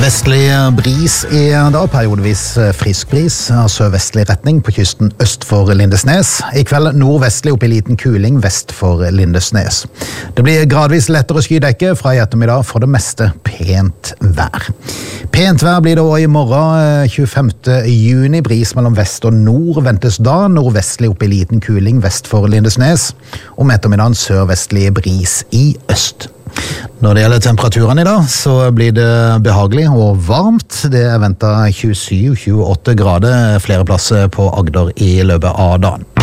Vestlig bris i dag, periodevis frisk bris av sørvestlig retning på kysten øst for Lindesnes. I kveld nordvestlig opp i liten kuling vest for Lindesnes. Det blir gradvis lettere skydekke fra i ettermiddag, for det meste pent vær. Pent vær blir det også i morgen, 25. juni. Bris mellom vest og nord ventes da, nordvestlig opp i liten kuling vest for Lindesnes. Om ettermiddagen sørvestlig bris i øst. Når det gjelder temperaturen i dag, så blir det behagelig og varmt. Det er ventet 27-28 grader flere plasser på Agder i løpet av dagen.